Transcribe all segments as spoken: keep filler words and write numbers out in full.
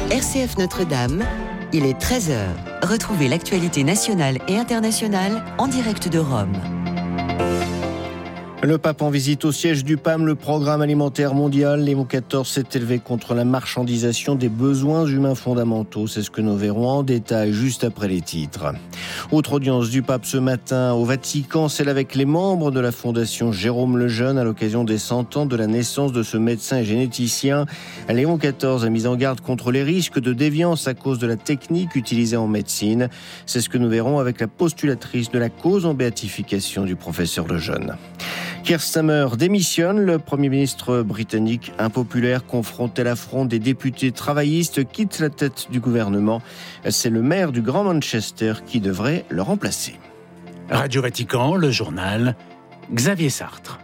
R C F Notre-Dame, il est treize heures. Retrouvez l'actualité nationale et internationale en direct de Rome. Le pape en visite au siège du P A M, le programme alimentaire mondial. Léon quatorze s'est élevé contre la marchandisation des besoins humains fondamentaux. C'est ce que nous verrons en détail juste après les titres. Autre audience du pape ce matin au Vatican, celle avec les membres de la fondation Jérôme Lejeune à l'occasion des cent ans de la naissance de ce médecin et généticien. Léon quatorze a mis en garde contre les risques de déviance à cause de la technique utilisée en médecine. C'est ce que nous verrons avec la postulatrice de la cause en béatification du professeur Lejeune. Keir Starmer démissionne. Le Premier ministre britannique impopulaire confronté à l'affront des députés travaillistes quitte la tête du gouvernement. C'est le maire du Grand Manchester qui devrait le remplacer. Radio Vatican, le journal, Xavier Sartre.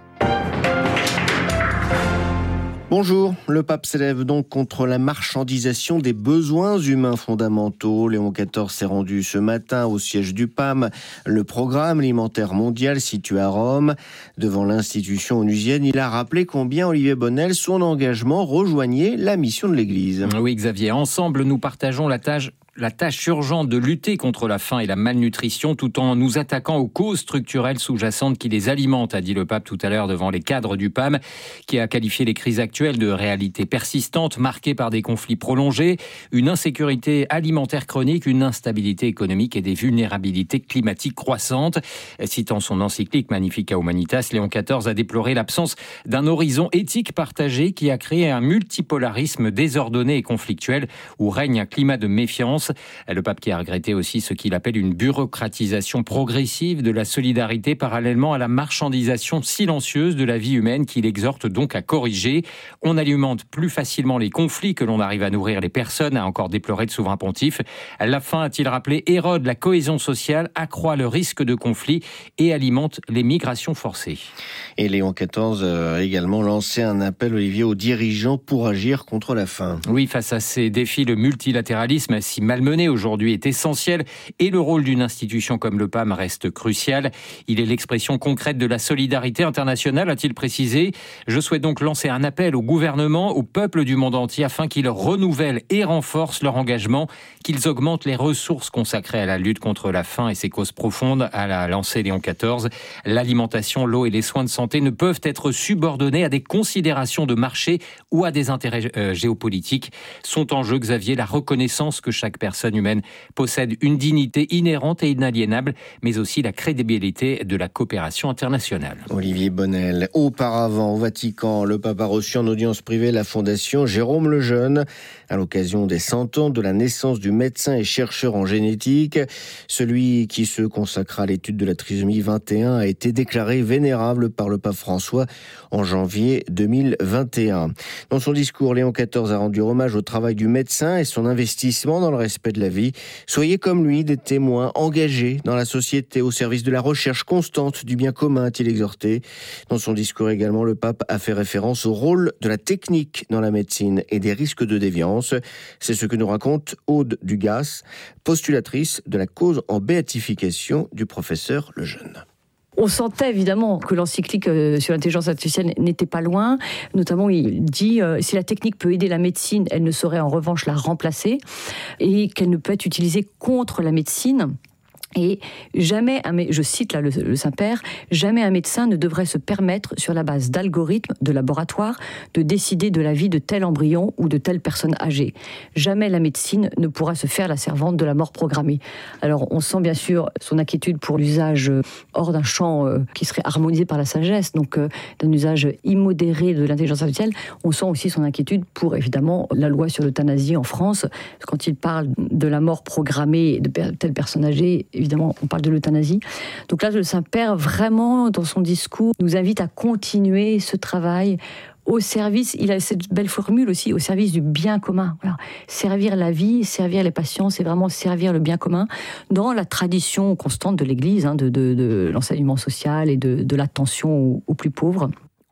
Bonjour, le pape s'élève donc contre la marchandisation des besoins humains fondamentaux. Léon quatorze s'est rendu ce matin au siège du P A M, le programme alimentaire mondial situé à Rome. Devant l'institution onusienne, il a rappelé combien Olivier Bonnel, son engagement, rejoignait la mission de l'Église. Oui Xavier, ensemble nous partageons la tâche La tâche urgente de lutter contre la faim et la malnutrition tout en nous attaquant aux causes structurelles sous-jacentes qui les alimentent, a dit le pape tout à l'heure devant les cadres du P A M, qui a qualifié les crises actuelles de réalité persistante, marquée par des conflits prolongés, une insécurité alimentaire chronique, une instabilité économique et des vulnérabilités climatiques croissantes. Citant son encyclique Magnificat Humanitas, Léon quatorze a déploré l'absence d'un horizon éthique partagé qui a créé un multipolarisme désordonné et conflictuel où règne un climat de méfiance. Le pape qui a regretté aussi ce qu'il appelle une bureaucratisation progressive de la solidarité parallèlement à la marchandisation silencieuse de la vie humaine qu'il exhorte donc à corriger. On alimente plus facilement les conflits que l'on arrive à nourrir les personnes, a encore déploré le souverain pontife. La faim, a-t-il rappelé, érode la cohésion sociale, accroît le risque de conflit et alimente les migrations forcées. Et Léon quatorze a également lancé un appel, Olivier, aux dirigeants pour agir contre la faim. Oui, face à ces défis, le multilatéralisme, si malmené aujourd'hui, est essentiel et le rôle d'une institution comme le P A M reste crucial. Il est l'expression concrète de la solidarité internationale, a-t-il précisé. Je souhaite donc lancer un appel au gouvernement, au peuple du monde entier afin qu'ils renouvellent et renforcent leur engagement, qu'ils augmentent les ressources consacrées à la lutte contre la faim et ses causes profondes, a la lancé Léon quatorze. L'alimentation, l'eau et les soins de santé ne peuvent être subordonnés à des considérations de marché ou à des intérêts euh, géopolitiques. Sont en jeu, Xavier, la reconnaissance que chaque personne humaine possède une dignité inhérente et inaliénable, mais aussi la crédibilité de la coopération internationale. Olivier Bonnel. Auparavant, au Vatican, le pape a reçu en audience privée la fondation Jérôme Lejeune à l'occasion des cent ans de la naissance du médecin et chercheur en génétique. Celui qui se consacra à l'étude de la trisomie vingt et un a été déclaré vénérable par le pape François en janvier deux mille vingt et un. Dans son discours, Léon quatorze a rendu hommage au travail du médecin et son investissement dans le respect de la vie. Soyez comme lui des témoins engagés dans la société au service de la recherche constante du bien commun, a-t-il exhorté. Dans son discours également, le pape a fait référence au rôle de la technique dans la médecine et des risques de déviance. C'est ce que nous raconte Aude Dugas, postulatrice de la cause en béatification du professeur Lejeune. On sentait évidemment que l'encyclique sur l'intelligence artificielle n'était pas loin. Notamment, il dit euh, si la technique peut aider la médecine, elle ne saurait en revanche la remplacer et qu'elle ne peut être utilisée contre la médecine. Et jamais, un, je cite là le, le Saint-Père, jamais un médecin ne devrait se permettre, sur la base d'algorithmes de laboratoire, de décider de la vie de tel embryon ou de telle personne âgée. Jamais la médecine ne pourra se faire la servante de la mort programmée. Alors, on sent bien sûr son inquiétude pour l'usage hors d'un champ euh, qui serait harmonisé par la sagesse, donc euh, d'un usage immodéré de l'intelligence artificielle. On sent aussi son inquiétude pour, évidemment, la loi sur l'euthanasie en France. Quand il parle de la mort programmée de telle personne âgée, évidemment, on parle de l'euthanasie. Donc là, le Saint-Père, vraiment, dans son discours, nous invite à continuer ce travail au service, il a cette belle formule aussi, au service du bien commun. Voilà. Servir la vie, servir les patients, c'est vraiment servir le bien commun dans la tradition constante de l'Église, hein, de, de, de l'enseignement social et de, de l'attention aux, aux plus pauvres.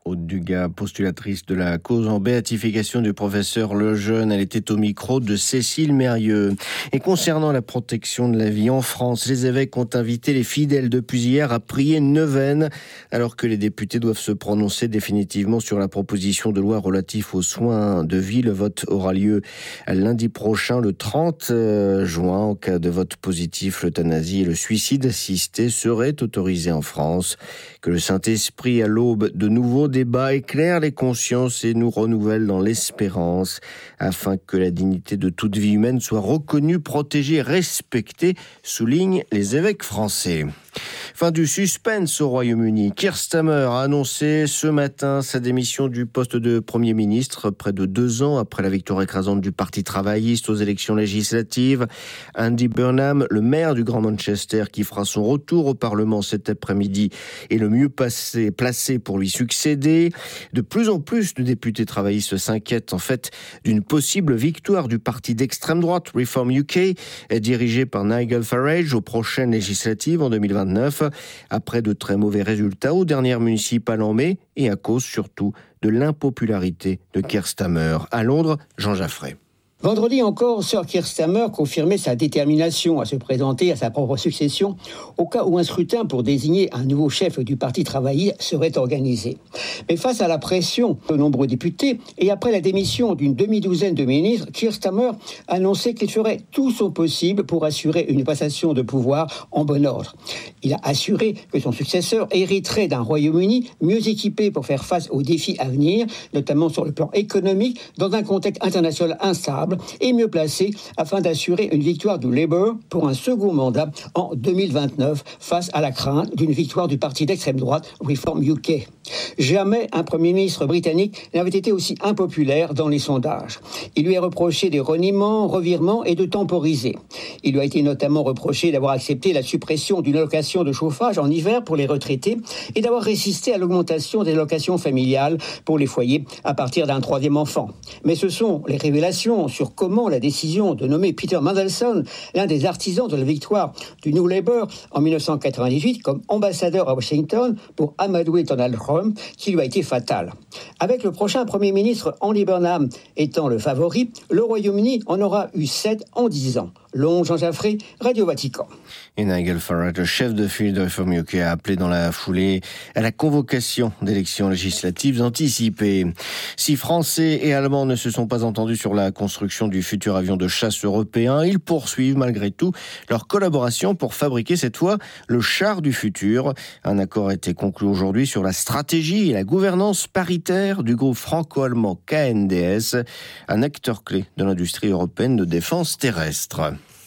Aude Dugas, postulatrice de la cause en béatification du professeur Lejeune. Elle était au micro de Cécile Mérieux. Et concernant la protection de la vie en France, les évêques ont invité les fidèles depuis hier à prier neuvaine, alors que les députés doivent se prononcer définitivement sur la proposition de loi relative aux soins de vie. Le vote aura lieu lundi prochain, le trente juin. En cas de vote positif, l'euthanasie et le suicide assisté seraient autorisés en France. Que le Saint-Esprit, à l'aube de nouveaux débats, éclaire les consciences et nous renouvelle dans l'espérance, afin que la dignité de toute vie humaine soit reconnue, protégée, respectée, soulignent les évêques français. Fin du suspense au Royaume-Uni. Keir Starmer a annoncé ce matin sa démission du poste de Premier ministre, près de deux ans après la victoire écrasante du Parti travailliste aux élections législatives. Andy Burnham, le maire du Grand Manchester, qui fera son retour au Parlement cet après-midi, est le mieux passé, placé pour lui succéder. De plus en plus de députés travaillistes s'inquiètent en fait d'une possible victoire du parti d'extrême droite Reform U K, dirigé par Nigel Farage aux prochaines législatives en deux mille vingt-neuf, après de très mauvais résultats aux dernières municipales en mai et à cause surtout de l'impopularité de Keir Starmer. À Londres, Jean Jaffray. Vendredi encore, Sir Keir Starmer confirmait sa détermination à se présenter à sa propre succession au cas où un scrutin pour désigner un nouveau chef du Parti travailliste serait organisé. Mais face à la pression de nombreux députés et après la démission d'une demi-douzaine de ministres, Keir Starmer annonçait qu'il ferait tout son possible pour assurer une passation de pouvoir en bon ordre. Il a assuré que son successeur hériterait d'un Royaume-Uni mieux équipé pour faire face aux défis à venir, notamment sur le plan économique, dans un contexte international instable, et mieux placé afin d'assurer une victoire du Labour pour un second mandat en deux mille vingt-neuf face à la crainte d'une victoire du parti d'extrême droite Reform U K. Jamais un Premier ministre britannique n'avait été aussi impopulaire dans les sondages. Il lui est reproché des reniements, revirements et de temporiser. Il lui a été notamment reproché d'avoir accepté la suppression d'une allocation de chauffage en hiver pour les retraités et d'avoir résisté à l'augmentation des allocations familiales pour les foyers à partir d'un troisième enfant. Mais ce sont les révélations sur comment la décision de nommer Peter Mandelson, l'un des artisans de la victoire du New Labour en dix-neuf cent quatre-vingt-dix-huit comme ambassadeur à Washington pour amadouer Donald Trump, qui lui a été fatale. Avec le prochain Premier ministre Andy Burnham étant le favori, le Royaume-Uni en aura eu sept en dix ans. Long Jean Jaffray, Radio Vatican. Et Nigel Farage, le chef de file de Reform U K, a appelé dans la foulée à la convocation d'élections législatives anticipées. Si Français et Allemands ne se sont pas entendus sur la construction du futur avion de chasse européen, ils poursuivent malgré tout leur collaboration pour fabriquer cette fois le char du futur. Un accord a été conclu aujourd'hui sur la stratégie et la gouvernance paritaire du groupe franco-allemand K N D S, un acteur clé de l'industrie européenne de défense terrestre.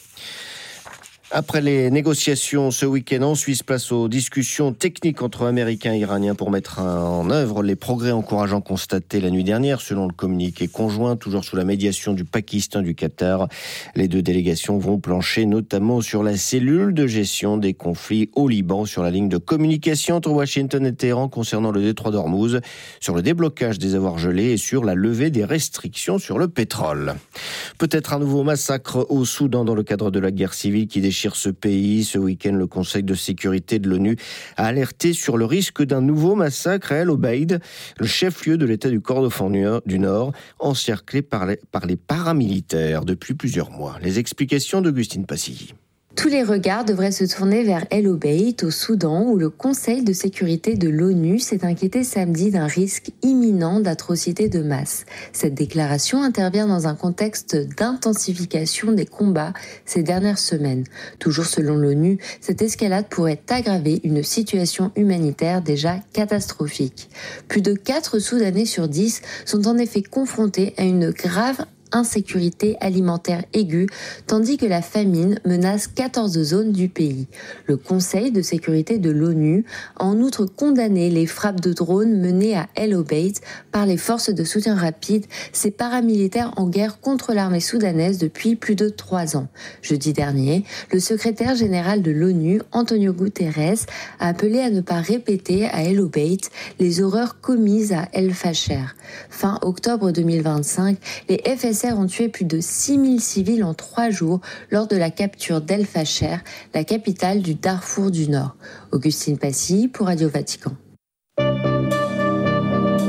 Après les négociations ce week-end en Suisse, place aux discussions techniques entre Américains et Iraniens pour mettre en œuvre les progrès encourageants constatés la nuit dernière, selon le communiqué conjoint, toujours sous la médiation du Pakistan et du Qatar. Les deux délégations vont plancher notamment sur la cellule de gestion des conflits au Liban, sur la ligne de communication entre Washington et Téhéran concernant le détroit d'Ormuz, sur le déblocage des avoirs gelés et sur la levée des restrictions sur le pétrole. Peut-être un nouveau massacre au Soudan dans le cadre de la guerre civile qui déchire ce pays. Ce week-end, le Conseil de sécurité de l'ONU a alerté sur le risque d'un nouveau massacre à El Obeid, le chef-lieu de l'État du Kordofan du Nord, encerclé par les, par les paramilitaires depuis plusieurs mois. Les explications d'Augustine Passilly. Tous les regards devraient se tourner vers El Obeid, au Soudan, où le Conseil de sécurité de l'ONU s'est inquiété samedi d'un risque imminent d'atrocités de masse. Cette déclaration intervient dans un contexte d'intensification des combats ces dernières semaines. Toujours selon l'ONU, cette escalade pourrait aggraver une situation humanitaire déjà catastrophique. Plus de quatre Soudanais sur dix sont en effet confrontés à une grave insécurité alimentaire aiguë, tandis que la famine menace quatorze zones du pays. Le Conseil de sécurité de l'ONU a en outre condamné les frappes de drones menées à El Obeid par les forces de soutien rapide, ces paramilitaires en guerre contre l'armée soudanaise depuis plus de trois ans. Jeudi dernier, le secrétaire général de l'ONU, Antonio Guterres, a appelé à ne pas répéter à El Obeid les horreurs commises à El Fasher. Fin octobre deux mille vingt-cinq, les F S ont tué plus de six mille civils en trois jours lors de la capture d'El Fasher, la capitale du Darfour du Nord. Augustine Passy pour Radio Vatican.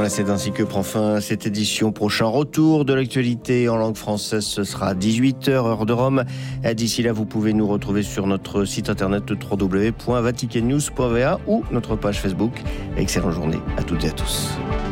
Voilà, c'est ainsi que prend fin cette édition. Prochain retour de l'actualité en langue française, ce sera à dix-huit heures, heure de Rome. D'ici là, vous pouvez nous retrouver sur notre site internet w w w point vatican news point v a ou notre page Facebook. Excellente journée à toutes et à tous.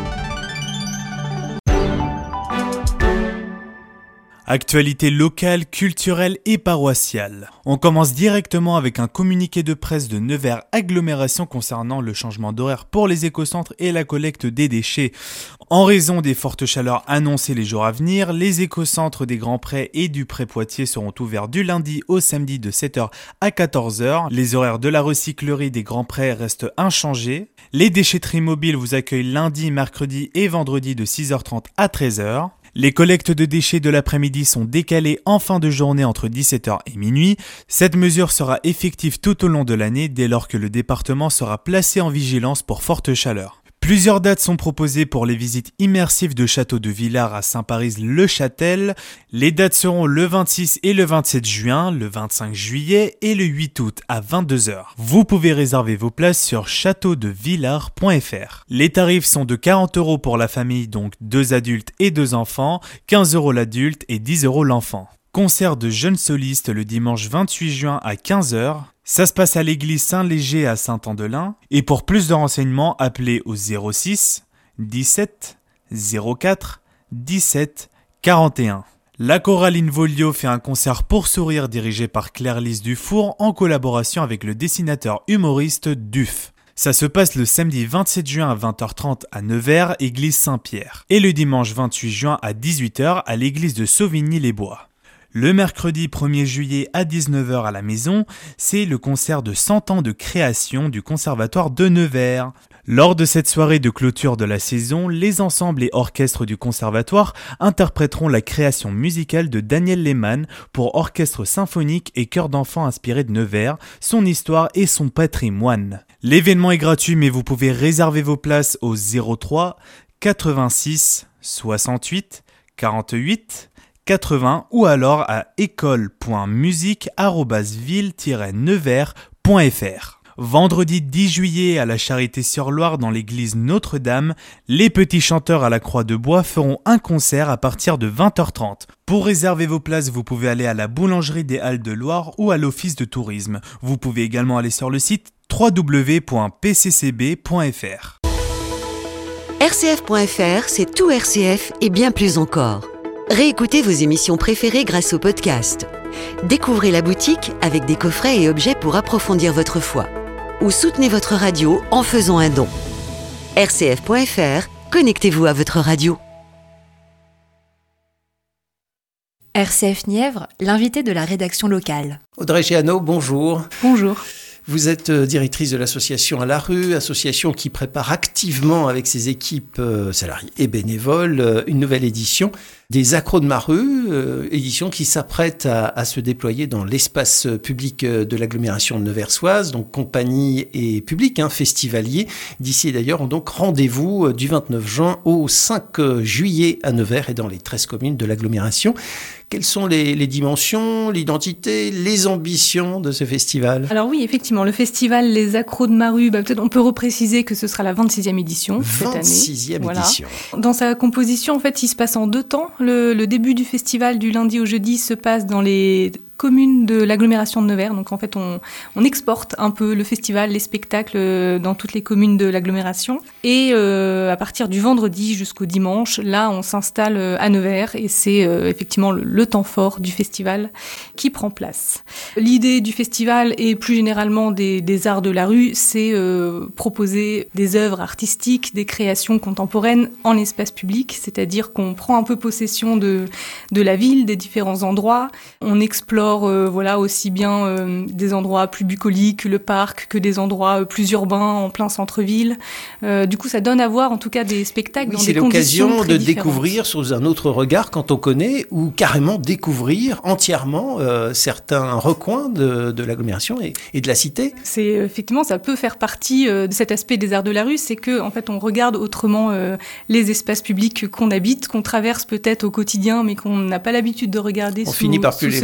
Actualité locale, culturelle et paroissiale. On commence directement avec un communiqué de presse de Nevers Agglomération concernant le changement d'horaire pour les écocentres et la collecte des déchets. En raison des fortes chaleurs annoncées les jours à venir, les écocentres des Grands Prés et du Pré-Poitiers seront ouverts du lundi au samedi de sept heures à quatorze heures. Les horaires de la recyclerie des Grands Prés restent inchangés. Les déchetteries mobiles vous accueillent lundi, mercredi et vendredi de six heures trente à treize heures. Les collectes de déchets de l'après-midi sont décalées en fin de journée entre dix-sept heures et minuit. Cette mesure sera effective tout au long de l'année dès lors que le département sera placé en vigilance pour forte chaleur. Plusieurs dates sont proposées pour les visites immersives de Château de Villars à Saint-Paris-le-Châtel. Les dates seront le vingt-six et le vingt-sept juin, le vingt-cinq juillet et le huit août à vingt-deux heures. Vous pouvez réserver vos places sur château de villars point f r. Les tarifs sont de quarante euros pour la famille, donc deux adultes et deux enfants, quinze euros l'adulte et dix euros l'enfant. Concert de jeunes solistes le dimanche vingt-huit juin à quinze heures. Ça se passe à l'église Saint-Léger à Saint-Andelin. Et pour plus de renseignements, appelez au zéro six dix-sept zéro quatre dix-sept quarante et un. La chorale Involio fait un concert pour sourire dirigé par Claire-Lise Dufour en collaboration avec le dessinateur humoriste Duf. Ça se passe le samedi vingt-sept juin à vingt heures trente à Nevers, église Saint-Pierre. Et le dimanche vingt-huit juin à dix-huit heures à l'église de Sauvigny-les-Bois. Le mercredi premier juillet à dix-neuf heures à la maison, c'est le concert de cent ans de création du Conservatoire de Nevers. Lors de cette soirée de clôture de la saison, les ensembles et orchestres du Conservatoire interpréteront la création musicale de Daniel Lehmann pour orchestre symphonique et chœur d'enfants inspiré de Nevers, son histoire et son patrimoine. L'événement est gratuit mais vous pouvez réserver vos places au zéro trois quatre-vingt-six soixante-huit quarante-huit quatre-vingts ou alors à école point musique arobase ville tiret nevers point f r. Vendredi dix juillet à la Charité-sur-Loire dans l'église Notre-Dame, les petits chanteurs à la Croix de Bois feront un concert à partir de vingt heures trente. Pour réserver vos places, vous pouvez aller à la boulangerie des Halles de Loire ou à l'office de tourisme. Vous pouvez également aller sur le site w w w point p c c b point f r. R C F point F R, c'est tout R C F et bien plus encore. Réécoutez vos émissions préférées grâce au podcast. Découvrez la boutique avec des coffrets et objets pour approfondir votre foi. Ou soutenez votre radio en faisant un don. R C F point F R, connectez-vous à votre radio. R C F Nièvre, l'invité de la rédaction locale. Audrey Géano, bonjour. Bonjour. Vous êtes directrice de l'association À la rue, association qui prépare activement avec ses équipes euh, salariées et bénévoles euh, une nouvelle édition des Accros de ma rue, euh, édition qui s'apprête à, à se déployer dans l'espace public de l'agglomération neversoise, donc compagnie et public, hein, festivalier. D'ici et d'ailleurs, on donc rendez-vous euh, du vingt-neuf juin au cinq juillet à Nevers et dans les treize communes de l'agglomération. Quelles sont les, les dimensions, l'identité, les ambitions de ce festival ? Alors oui, effectivement, le festival Les Accros de ma rue, bah, peut-être on peut repréciser que ce sera la vingt-sixième édition cette année. vingt-sixième voilà. édition. Dans sa composition, en fait, il se passe en deux temps. Le, le début du festival, du lundi au jeudi, se passe dans les communes de l'agglomération de Nevers. Donc en fait, on, on exporte un peu le festival, les spectacles dans toutes les communes de l'agglomération. Et euh, à partir du vendredi jusqu'au dimanche, là, on s'installe à Nevers et c'est euh, effectivement le, le temps fort du festival qui prend place. L'idée du festival et plus généralement des, des arts de la rue, c'est euh, proposer des œuvres artistiques, des créations contemporaines en espace public, c'est-à-dire qu'on prend un peu possession de, de la ville, des différents endroits. On explore Euh, voilà, aussi bien euh, des endroits plus bucoliques, le parc, que des endroits euh, plus urbains, en plein centre-ville. Euh, du coup, ça donne à voir en tout cas des spectacles oui, dans des conditions très C'est l'occasion de différentes. découvrir sous un autre regard quand on connaît, ou carrément découvrir entièrement euh, certains recoins de, de l'agglomération et, et de la cité. C'est, effectivement, ça peut faire partie euh, de cet aspect des arts de la rue, c'est que en fait, on regarde autrement euh, les espaces publics qu'on habite, qu'on traverse peut-être au quotidien, mais qu'on n'a pas l'habitude de regarder on sous, finit par plus sous les ce voir. jour-là.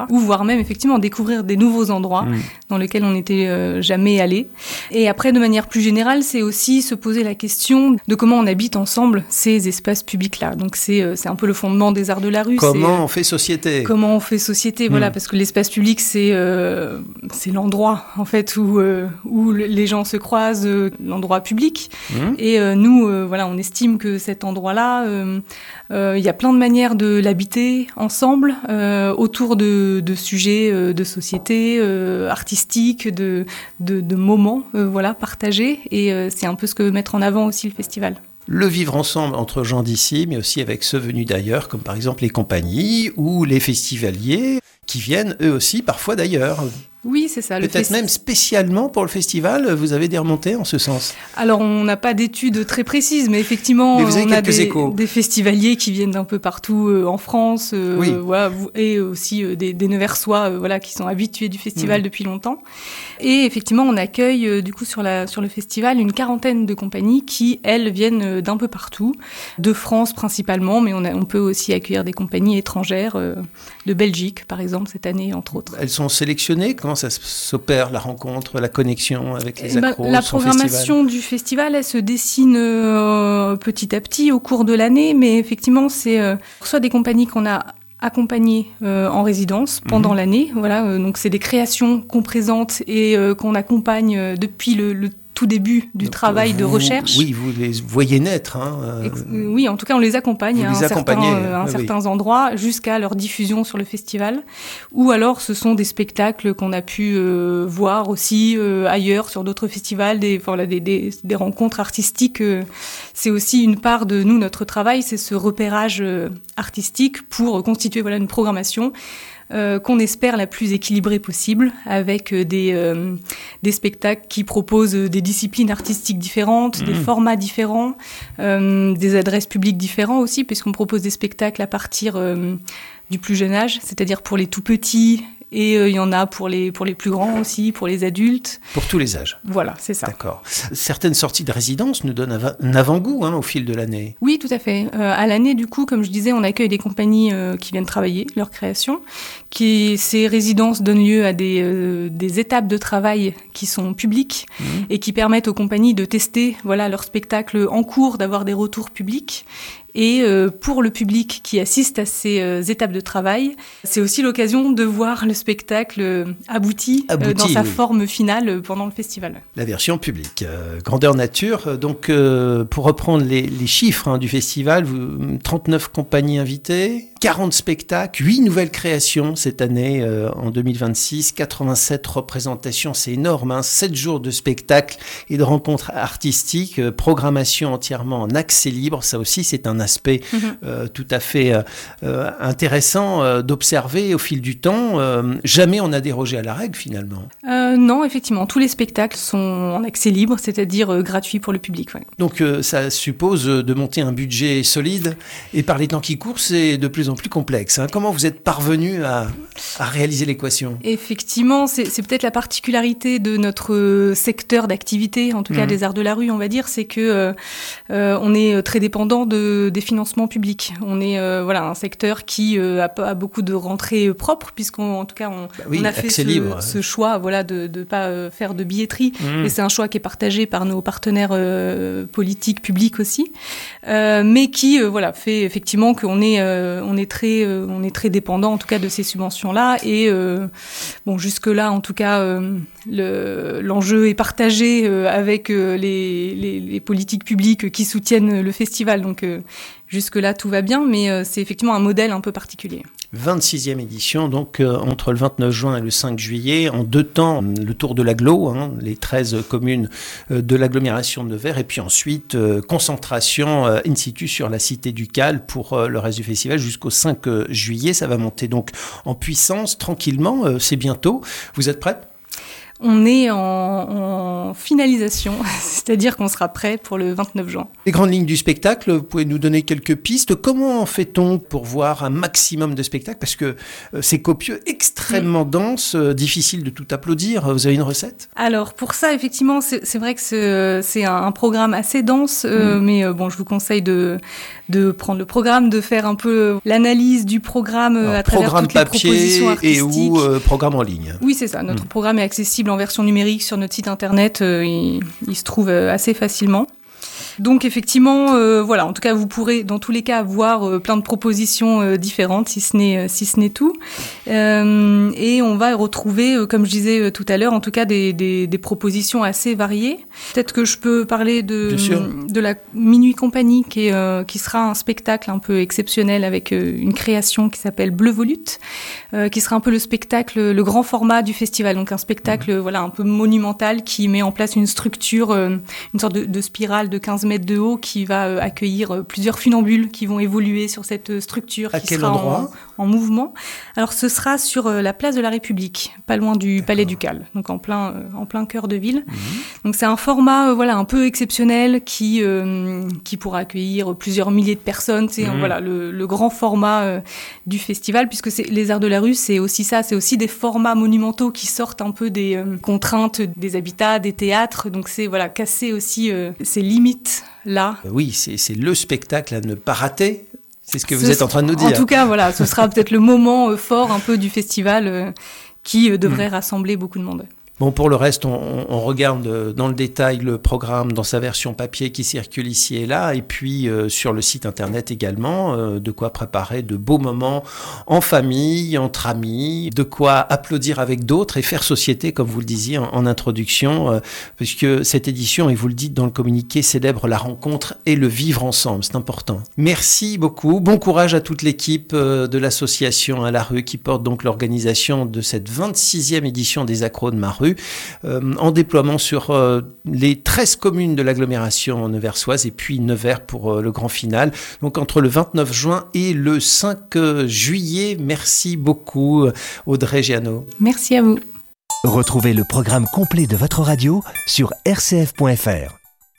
ou voire même effectivement découvrir des nouveaux endroits mmh. dans lesquels on n'était euh, jamais allé. Et après, de manière plus générale, c'est aussi se poser la question de comment on habite ensemble ces espaces publics-là. Donc c'est, euh, c'est un peu le fondement des arts de la rue. Comment c'est, on fait société Comment on fait société, mmh. voilà, parce que l'espace public, c'est, euh, c'est l'endroit en fait où, euh, où les gens se croisent, euh, l'endroit public. Mmh. Et euh, nous, euh, voilà, on estime que cet endroit-là, euh, euh, il y a plein de manières de l'habiter ensemble, euh, autour de, de sujets euh, de société, euh, artistiques, de, de, de moments euh, voilà, partagés. Et euh, c'est un peu ce que veut mettre en avant aussi le festival. Le vivre ensemble entre gens d'ici, mais aussi avec ceux venus d'ailleurs, comme par exemple les compagnies ou les festivaliers qui viennent eux aussi parfois d'ailleurs. Oui, c'est ça. Peut-être festi- même spécialement pour le festival, vous avez des remontées en ce sens? Alors, on n'a pas d'études très précises, mais effectivement, mais vous avez on a quelques des, échos. des festivaliers qui viennent d'un peu partout euh, en France, euh, oui. voilà, et aussi euh, des, des Neversois euh, voilà, qui sont habitués du festival mmh. depuis longtemps. Et effectivement, on accueille euh, du coup sur, la, sur le festival une quarantaine de compagnies qui, elles, viennent euh, d'un peu partout, de France principalement, mais on, a, on peut aussi accueillir des compagnies étrangères, euh, de Belgique par exemple, cette année, entre autres. Elles sont sélectionnées? Comment ça s'opère, la rencontre, la connexion avec les accros? bah, La programmation du festival, elle se dessine euh, petit à petit au cours de l'année, mais effectivement, c'est euh, soit des compagnies qu'on a accompagnées euh, en résidence pendant mmh. l'année, voilà, euh, donc c'est des créations qu'on présente et euh, qu'on accompagne euh, depuis le, le tout début du Donc, travail vous, de recherche. Oui, vous les voyez naître. Hein, euh... Oui, en tout cas, on les accompagne à, les un certain, euh, à un oui, certains oui. endroits jusqu'à leur diffusion sur le festival. Ou alors, ce sont des spectacles qu'on a pu euh, voir aussi euh, ailleurs, sur d'autres festivals, des, voilà, des, des, des rencontres artistiques. Euh, c'est aussi une part de nous, notre travail, c'est ce repérage euh, artistique pour constituer voilà, une programmation Euh, qu'on espère la plus équilibrée possible, avec euh, des, euh, des spectacles qui proposent des disciplines artistiques différentes, mmh. des formats différents, euh, des adresses publiques différentes aussi, puisqu'on propose des spectacles à partir euh, du plus jeune âge, c'est-à-dire pour les tout petits, et il euh, y en a pour les, pour les plus grands aussi, pour les adultes. Pour tous les âges. Voilà, c'est ça. D'accord. Certaines sorties de résidence nous donnent un avant-goût hein, au fil de l'année. Oui, tout à fait. Euh, à l'année, du coup, comme je disais, on accueille des compagnies euh, qui viennent travailler leur création. Qui, ces résidences donnent lieu à des, euh, des étapes de travail qui sont publiques mmh. et qui permettent aux compagnies de tester voilà, leur spectacle en cours, d'avoir des retours publics. Et euh, pour le public qui assiste à ces euh, étapes de travail, c'est aussi l'occasion de voir le spectacle euh, abouti, abouti euh, dans sa oui. forme finale euh, pendant le festival. La version publique. Euh, grandeur nature. Donc, euh, pour reprendre les, les chiffres hein, du festival, vous, trente-neuf compagnies invitées, quarante spectacles, huit nouvelles créations cette année euh, en deux mille vingt-six, quatre-vingt-sept représentations, c'est énorme, hein, sept jours de spectacles et de rencontres artistiques, euh, programmation entièrement en accès libre, ça aussi c'est un aspect mmh. euh, tout à fait euh, intéressant euh, d'observer au fil du temps. Euh, jamais on n'a dérogé à la règle finalement. Euh, non, effectivement, tous les spectacles sont en accès libre, c'est-à-dire euh, gratuits pour le public. Ouais. Donc euh, ça suppose de monter un budget solide et par les temps qui courent, c'est de plus en plus complexe. Hein. Comment vous êtes parvenu à, à réaliser l'équation? Effectivement, c'est, c'est peut-être la particularité de notre secteur d'activité, en tout cas mmh. des arts de la rue, on va dire, c'est que euh, euh, on est très dépendant de, des financements publics. On est euh, voilà un secteur qui euh, a, a beaucoup de rentrées propres, puisqu'en tout cas on, bah oui, on a fait ce, libre, ce choix voilà de ne pas euh, faire de billetterie, mmh. et c'est un choix qui est partagé par nos partenaires euh, politiques publics aussi, euh, mais qui euh, voilà fait effectivement qu'on est euh, on est très euh, on est très dépendant en tout cas de ces subventions là et euh, bon jusque là en tout cas euh, le, l'enjeu est partagé euh, avec euh, les, les, les politiques publiques qui soutiennent le festival, donc euh, jusque-là, tout va bien, mais euh, c'est effectivement un modèle un peu particulier. vingt-sixième édition, donc euh, entre le vingt-neuf juin et le cinq juillet, en deux temps, le tour de l'agglo, hein, les treize communes euh, de l'agglomération de Nevers, et puis ensuite, euh, concentration euh, in situ sur la cité du Cal pour euh, le reste du festival jusqu'au cinq juillet. Ça va monter donc en puissance tranquillement, euh, c'est bientôt. Vous êtes prête ? On est en, en finalisation, c'est-à-dire qu'on sera prêt pour le vingt-neuf juin. Les grandes lignes du spectacle, vous pouvez nous donner quelques pistes. Comment fait-on pour voir un maximum de spectacles ? Parce que c'est copieux, extrêmement mmh. dense, euh, difficile de tout applaudir. Vous avez une recette ? Alors pour ça, effectivement, c'est, c'est vrai que c'est, c'est un, un programme assez dense, euh, mmh. mais euh, bon, je vous conseille de, de prendre le programme, de faire un peu l'analyse du programme Alors, à travers toutes les propositions artistiques. Programme papier et ou euh, programme en ligne. Oui, c'est ça. Notre mmh. programme est accessible en version numérique sur notre site internet. Euh, il, il se trouve euh, assez facilement. Donc effectivement, euh, voilà, en tout cas, vous pourrez dans tous les cas avoir euh, plein de propositions euh, différentes, si ce n'est, euh, si ce n'est tout. Euh, et on va retrouver, euh, comme je disais euh, tout à l'heure, en tout cas des, des, des propositions assez variées. Peut-être que je peux parler de, de la Minuit Compagnie, qui, est, euh, qui sera un spectacle un peu exceptionnel avec euh, une création qui s'appelle Bleu Volute, euh, qui sera un peu le spectacle, le grand format du festival. Donc un spectacle, mmh. voilà, un peu monumental qui met en place une structure, euh, une sorte de, de spirale de quinze mètres de haut qui va euh, accueillir euh, plusieurs funambules qui vont évoluer sur cette structure à qui quel sera endroit en, en mouvement. Alors ce sera sur euh, la place de la République, pas loin du D'accord. Palais Ducal, donc en plein euh, en plein cœur de ville. Mmh. Donc c'est un format euh, voilà un peu exceptionnel qui euh, qui pourra accueillir plusieurs milliers de personnes. C'est mmh. voilà le, le grand format euh, du festival, puisque c'est les Arts de la rue, c'est aussi ça, c'est aussi des formats monumentaux qui sortent un peu des euh, contraintes des habitats, des théâtres. Donc c'est voilà casser aussi euh, ces limites là. Oui, c'est, c'est le spectacle à ne pas rater. C'est ce que ce vous êtes en train de nous dire. En tout cas, voilà, ce sera peut-être le moment euh, fort un peu du festival euh, qui euh, devrait mmh. rassembler beaucoup de monde. Bon, pour le reste, on, on regarde dans le détail le programme dans sa version papier qui circule ici et là, et puis euh, sur le site internet également, euh, de quoi préparer de beaux moments en famille, entre amis, de quoi applaudir avec d'autres et faire société, comme vous le disiez en, en introduction, euh, puisque cette édition, et vous le dites dans le communiqué, célèbre la rencontre et le vivre ensemble, c'est important. Merci beaucoup, bon courage à toute l'équipe euh, de l'association à la rue qui porte donc l'organisation de cette vingt-sixième édition des Accros de ma rue. Euh, en déploiement sur euh, les treize communes de l'agglomération neversoise et puis Nevers pour euh, le grand final. Donc entre le vingt-neuf juin et le cinq juillet. Merci beaucoup Audrey Giano. Merci à vous. Retrouvez le programme complet de votre radio sur r c f point f r.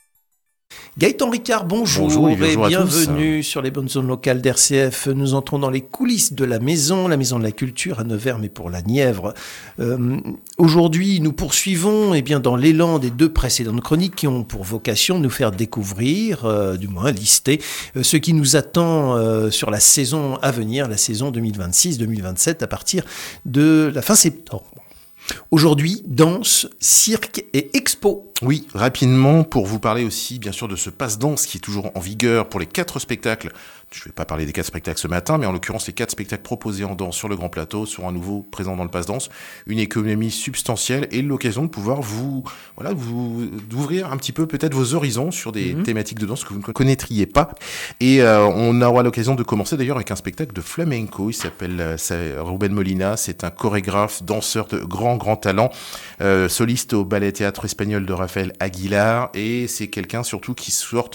Gaëtan Ricard, bonjour, bonjour et, bonjour et bienvenue sur les bonnes zones locales d'R C F. Nous entrons dans les coulisses de la maison, la maison de la culture à Nevers, mais pour la Nièvre. Euh, aujourd'hui, nous poursuivons eh bien, dans l'élan des deux précédentes chroniques qui ont pour vocation de nous faire découvrir, euh, du moins lister, euh, ce qui nous attend euh, sur la saison à venir, la saison deux mille vingt-six deux mille vingt-sept, à partir de la fin septembre. Aujourd'hui, danse, cirque et expo. Oui, rapidement, pour vous parler aussi, bien sûr, de ce passe-danse qui est toujours en vigueur pour les quatre spectacles. Je ne vais pas parler des quatre spectacles ce matin, mais en l'occurrence, les quatre spectacles proposés en danse sur le Grand Plateau seront à nouveau présents dans le passe-danse. Une économie substantielle et l'occasion de pouvoir vous, voilà, vous, d'ouvrir un petit peu peut-être vos horizons sur des mmh. thématiques de danse que vous ne connaîtriez pas. Et euh, on aura l'occasion de commencer d'ailleurs avec un spectacle de flamenco. Il s'appelle euh, Ruben Molina. C'est un chorégraphe, danseur de grand, grand talent, euh, soliste au Ballet Théâtre Espagnol de Rafael Aguilar. Et c'est quelqu'un surtout qui sort...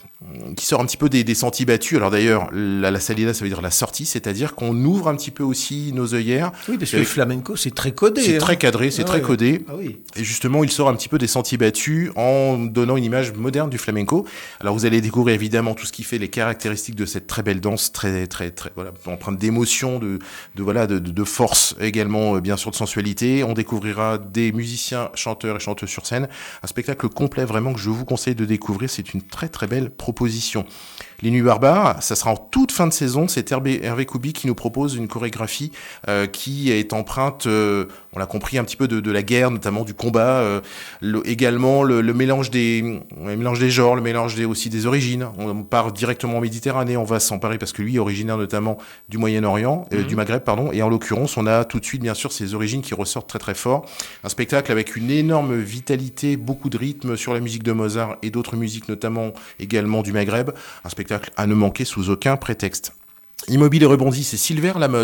qui sort un petit peu des, des sentiers battus. Alors d'ailleurs, la, la salida, ça veut dire la sortie, c'est-à-dire qu'on ouvre un petit peu aussi nos œillères. Oui, parce que le flamenco, c'est très codé. C'est hein. très cadré, c'est ah très ouais. codé. Ah oui. Et justement, il sort un petit peu des sentiers battus en donnant une image moderne du flamenco. Alors vous allez découvrir évidemment tout ce qui fait les caractéristiques de cette très belle danse, très, très, très, voilà, empreinte d'émotion, de, de, voilà, de, de force également, bien sûr, de sensualité. On découvrira des musiciens, chanteurs et chanteuses sur scène. Un spectacle complet vraiment que je vous conseille de découvrir. C'est une très, très belle proposition. Les Nuits Barbares, ça sera en toute fin de saison. C'est Hervé, Hervé Koubi qui nous propose une chorégraphie euh, qui est empreinte, euh, on l'a compris, un petit peu de, de la guerre, notamment du combat. Euh, le, également le, le mélange des, le mélange des genres, le mélange des, aussi des origines. On part directement en Méditerranée, on va s'emparer parce que lui est originaire notamment du Moyen-Orient, euh, mmh. du Maghreb, pardon. Et en l'occurrence, on a tout de suite, bien sûr, ses origines qui ressortent très très fort. Un spectacle avec une énorme vitalité, beaucoup de rythme sur la musique de Mozart et d'autres musiques, notamment également du Maghreb. Un spectacle à ne manquer sous aucun prétexte. Immobile et rebondi, c'est Silver Lamotte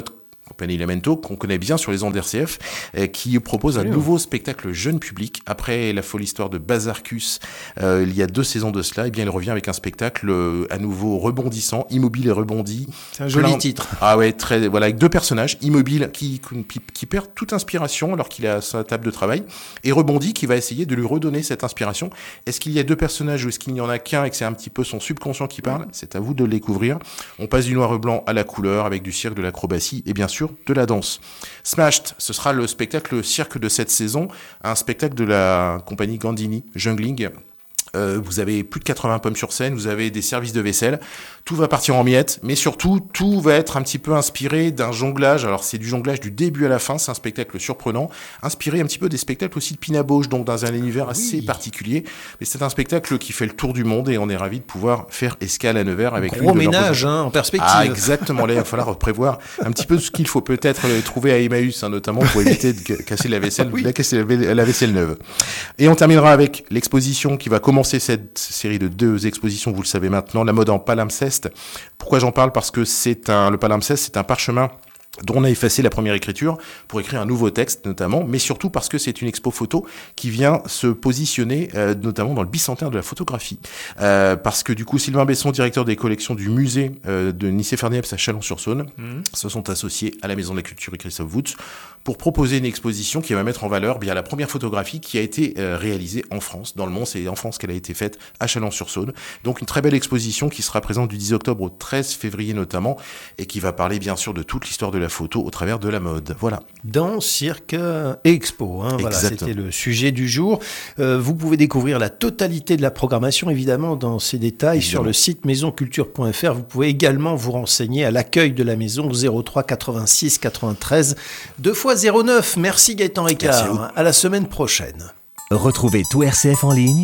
compagnie Lamento, qu'on connaît bien sur les ondes d'R C F, euh, qui propose un oui, nouveau oui. spectacle jeune public. Après la folle histoire de Bazarcus, euh, il y a deux saisons de cela, et bien il revient avec un spectacle euh, à nouveau rebondissant, Immobile et rebondi. C'est un joli plein... titre. Ah ouais, très, voilà, avec deux personnages, Immobile qui, qui, qui perd toute inspiration alors qu'il est à sa table de travail, et Rebondi qui va essayer de lui redonner cette inspiration. Est-ce qu'il y a deux personnages ou est-ce qu'il n'y en a qu'un et que c'est un petit peu son subconscient qui parle ? C'est à vous de le découvrir. On passe du noir et blanc à la couleur avec du cirque, de l'acrobatie et bien sûr de la danse. Smashed, ce sera le spectacle cirque de cette saison, un spectacle de la compagnie Gandini, Jungling. Euh, vous avez plus de quatre-vingts pommes sur scène, vous avez des services de vaisselle, tout va partir en miettes, mais surtout, tout va être un petit peu inspiré d'un jonglage. Alors, c'est du jonglage du début à la fin, c'est un spectacle surprenant, inspiré un petit peu des spectacles aussi de Pina Bausch, donc dans un univers assez oui. particulier. Mais c'est un spectacle qui fait le tour du monde et on est ravis de pouvoir faire escale à Nevers avec lui. Gros ménage, hein, en perspective. Ah, exactement. Là, il va falloir prévoir un petit peu ce qu'il faut peut-être trouver à Emmaüs, hein, notamment pour éviter de casser la vaisselle, oui. de casser la, la vaisselle neuve. Et on terminera avec l'exposition qui va commencer cette série de deux expositions, vous le savez maintenant, la mode en palimpseste. Pourquoi j'en parle ? Parce que c'est un, le palimpseste, c'est un parchemin dont on a effacé la première écriture pour écrire un nouveau texte notamment, mais surtout parce que c'est une expo photo qui vient se positionner euh, notamment dans le bicentenaire de la photographie. Euh, parce que du coup, Sylvain Besson, directeur des collections du musée euh, de Nicéphore-Niepce à Chalon-sur-Saône, mmh. se sont associés à la Maison de la Culture et Christophe Woods pour proposer une exposition qui va mettre en valeur bien la première photographie qui a été euh, réalisée en France, dans le monde. C'est en France qu'elle a été faite à Chalon-sur-Saône. Donc une très belle exposition qui sera présente du dix octobre au treize février notamment et qui va parler bien sûr de toute l'histoire de la photo au travers de la mode. Voilà. Dans Cirque et Expo. Hein, voilà, c'était le sujet du jour. Euh, vous pouvez découvrir la totalité de la programmation, évidemment, dans ces détails évidemment. Sur le site maison culture point f r. Vous pouvez également vous renseigner à l'accueil de la maison zéro trois quatre-vingt-six quatre-vingt-treize deux fois zéro neuf. Merci Gaëtan Ricard. À, à la semaine prochaine. Retrouvez tout R C F en ligne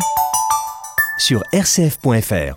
sur r c f point f r.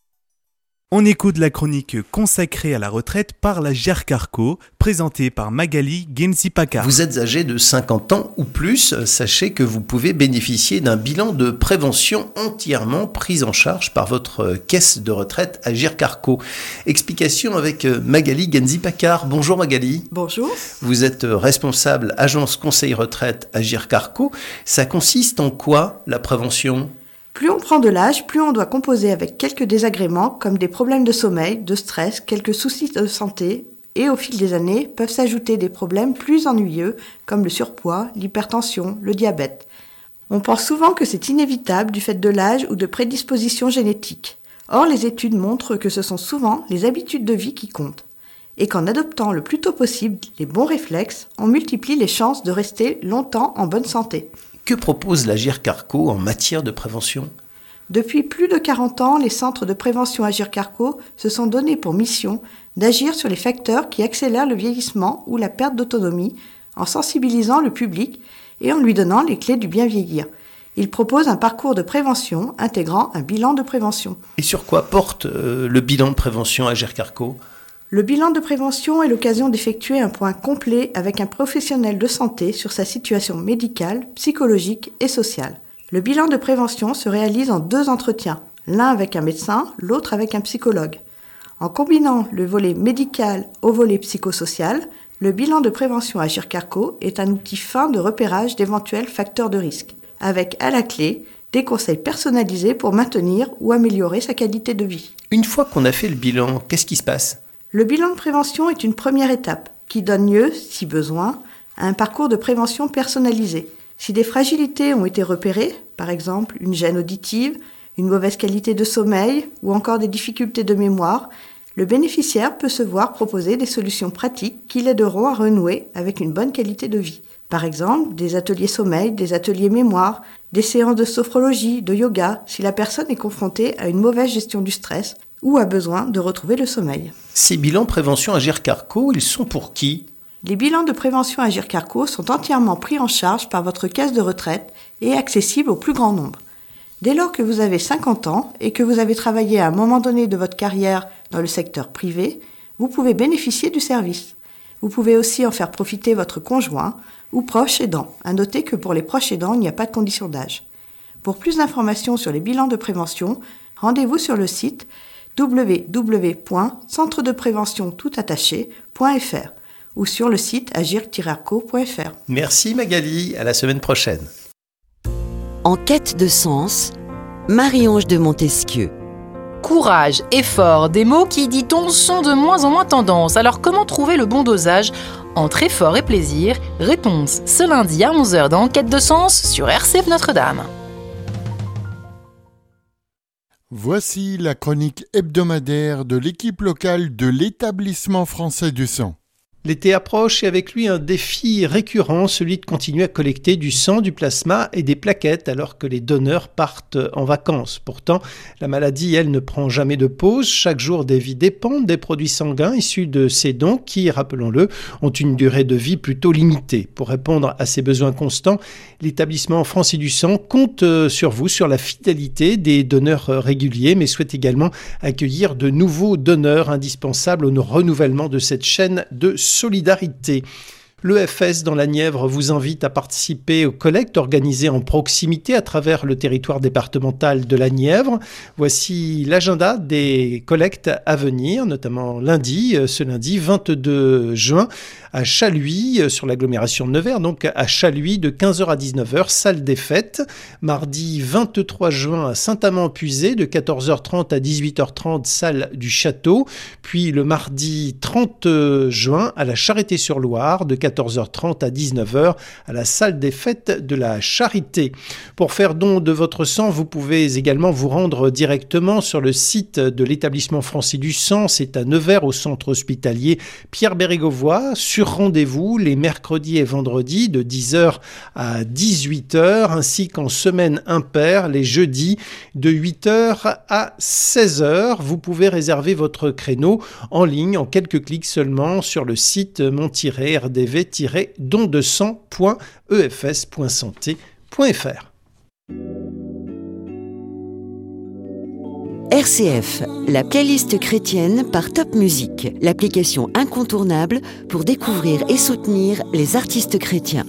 On écoute la chronique consacrée à la retraite par la G E R C Arco, présentée par Magali Genzipaka. Vous êtes âgé de cinquante ans ou plus, sachez que vous pouvez bénéficier d'un bilan de prévention entièrement pris en charge par votre caisse de retraite à G E R C Arco. Explication avec Magali Genzipaka. Bonjour Magali. Bonjour. Vous êtes responsable agence conseil retraite à G E R C Arco. Ça consiste en quoi la prévention ? Plus on prend de l'âge, plus on doit composer avec quelques désagréments comme des problèmes de sommeil, de stress, quelques soucis de santé et au fil des années peuvent s'ajouter des problèmes plus ennuyeux comme le surpoids, l'hypertension, le diabète. On pense souvent que c'est inévitable du fait de l'âge ou de prédispositions génétiques. Or, les études montrent que ce sont souvent les habitudes de vie qui comptent et qu'en adoptant le plus tôt possible les bons réflexes, on multiplie les chances de rester longtemps en bonne santé. Que propose la G E R C Arco en matière de prévention ? Depuis plus de quarante ans, les centres de prévention à G E R C Arco se sont donnés pour mission d'agir sur les facteurs qui accélèrent le vieillissement ou la perte d'autonomie en sensibilisant le public et en lui donnant les clés du bien vieillir. Ils proposent un parcours de prévention intégrant un bilan de prévention. Et sur quoi porte euh, le bilan de prévention à G E R C Arco ? Le bilan de prévention est l'occasion d'effectuer un point complet avec un professionnel de santé sur sa situation médicale, psychologique et sociale. Le bilan de prévention se réalise en deux entretiens, l'un avec un médecin, l'autre avec un psychologue. En combinant le volet médical au volet psychosocial, le bilan de prévention à G E R C Arco est un outil fin de repérage d'éventuels facteurs de risque, avec à la clé des conseils personnalisés pour maintenir ou améliorer sa qualité de vie. Une fois qu'on a fait le bilan, qu'est-ce qui se passe ? Le bilan de prévention est une première étape qui donne lieu, si besoin, à un parcours de prévention personnalisé. Si des fragilités ont été repérées, par exemple une gêne auditive, une mauvaise qualité de sommeil ou encore des difficultés de mémoire, le bénéficiaire peut se voir proposer des solutions pratiques qui l'aideront à renouer avec une bonne qualité de vie. Par exemple, des ateliers sommeil, des ateliers mémoire, des séances de sophrologie, de yoga, si la personne est confrontée à une mauvaise gestion du stress ou a besoin de retrouver le sommeil. Ces bilans prévention à G E R C Arco, ils sont pour qui ? Les bilans de prévention à G E R C Arco sont entièrement pris en charge par votre caisse de retraite et accessibles au plus grand nombre. Dès lors que vous avez cinquante ans et que vous avez travaillé à un moment donné de votre carrière dans le secteur privé, vous pouvez bénéficier du service. Vous pouvez aussi en faire profiter votre conjoint ou proche aidant. À noter que pour les proches aidants, il n'y a pas de condition d'âge. Pour plus d'informations sur les bilans de prévention, rendez-vous sur le site w w w point centre de prévention tout attaché point f r ou sur le site agir tiret arco point f r. Merci Magali, à la semaine prochaine. En quête de sens, Marie-Ange de Montesquieu. Courage, effort, des mots qui, dit-on, sont de moins en moins tendance. Alors comment trouver le bon dosage entre effort et plaisir? Réponse ce lundi à onze heures dans Quête de sens sur R C F Notre-Dame. Voici la chronique hebdomadaire de l'équipe locale de l'établissement français du sang. L'été approche et avec lui un défi récurrent, celui de continuer à collecter du sang, du plasma et des plaquettes alors que les donneurs partent en vacances. Pourtant, la maladie, elle, ne prend jamais de pause. Chaque jour, des vies dépendent des produits sanguins issus de ces dons qui, rappelons-le, ont une durée de vie plutôt limitée. Pour répondre à ces besoins constants, l'établissement Français du sang compte sur vous, sur la fidélité des donneurs réguliers, mais souhaite également accueillir de nouveaux donneurs indispensables au renouvellement de cette chaîne de solidarité. L'E F S dans la Nièvre vous invite à participer aux collectes organisées en proximité à travers le territoire départemental de la Nièvre. Voici l'agenda des collectes à venir, notamment lundi, ce lundi vingt-deux juin, à Chaluis, sur l'agglomération de Nevers, donc à Chaluis de quinze heures à dix-neuf heures, salle des fêtes. Mardi vingt-trois juin à Saint-Amand-Puisé de quatorze heures trente à dix-huit heures trente, salle du Château. Puis le mardi trente juin à la Charité-sur-Loire de quatorze heures trente à dix-neuf heures à la salle des fêtes de la Charité. Pour faire don de votre sang, vous pouvez également vous rendre directement sur le site de l'établissement français du sang. C'est à Nevers au centre hospitalier Pierre Bérégovoy, sur rendez-vous les mercredis et vendredis de dix heures à dix-huit heures, ainsi qu'en semaine impaire les jeudis de huit heures à seize heures. Vous pouvez réserver votre créneau en ligne en quelques clics seulement sur le site mon-r d v don de sang point e f s point santé point f r. R C F, la playlist chrétienne par Top Music, l'application incontournable pour découvrir et soutenir les artistes chrétiens.